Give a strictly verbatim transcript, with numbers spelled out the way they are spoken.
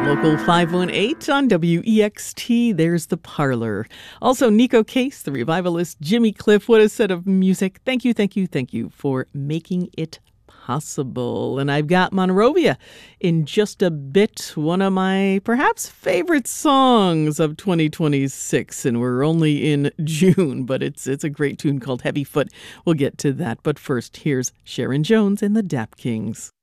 Local five one eight on W E X T, there's The Parlor. Also, Nico Case, the revivalist, Jimmy Cliff, what a set of music. Thank you, thank you, thank you for making it possible. And I've got Monrovia in just a bit, one of my perhaps favorite songs of twenty twenty-six. And we're only in June, but it's it's a great tune called Heavy Foot. We'll get to that. But first, here's Sharon Jones and the Dap Kings.